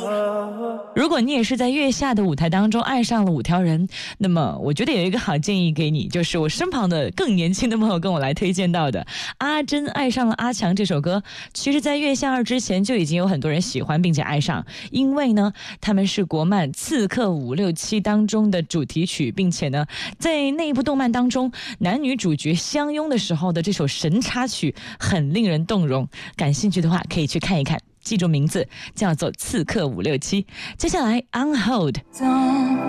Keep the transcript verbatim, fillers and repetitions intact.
如果你也是在月下的舞台当中爱上了五条人，那么我觉得有一个好建议给你，就是我身旁的更年轻的朋友跟我来推荐到的《阿珍爱上了阿强》这首歌。其实在月下二之前就已经有很多人喜欢并且爱上，因为呢他们是国漫《刺客伍六七》当中的主题曲，并且呢在那一部动漫当中男女主角相拥的时候的这首神插曲很令人动容，感兴趣的话可以去看一看，记住名字叫做《刺客伍六七》。接下来 On Hold。